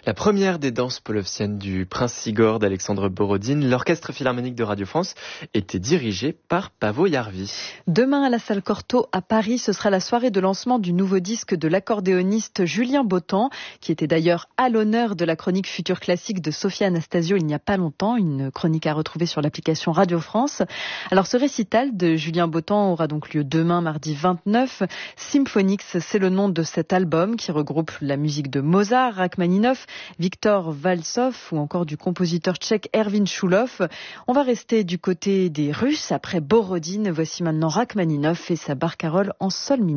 La première des danses polovsiennes du Prince Igor d'Alexandre Borodine, l'Orchestre Philharmonique de Radio France, était dirigé par Paavo Järvi. Demain à la salle Cortot à Paris, ce sera la soirée de lancement du nouveau disque de l'accordéoniste Julien Bottant, qui était d'ailleurs à l'honneur de la chronique Futur Classique de Sophia Anastasio il n'y a pas longtemps, une chronique à retrouver sur l'application Radio France. Alors ce récital de Julien Bottant aura donc lieu demain, mardi 29. Symphonix, c'est le nom de cet album qui regroupe la musique de Mozart, Rachmaninoff, Victor Valsov ou encore du compositeur tchèque Ervin Chulov. On va rester du côté des Russes après Borodine. Voici maintenant Rachmaninoff et sa barcarolle en sol mineur.